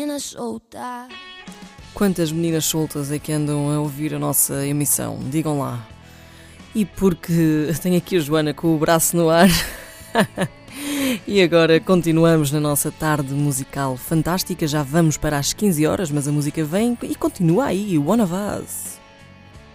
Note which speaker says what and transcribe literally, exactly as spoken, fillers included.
Speaker 1: Quantas meninas soltas é que andam a ouvir a nossa emissão? Digam lá. E porque tenho aqui a Joana com o braço no ar. E agora continuamos na nossa tarde musical fantástica. Já vamos para as quinze horas, mas a música vem e continua aí. One of Us.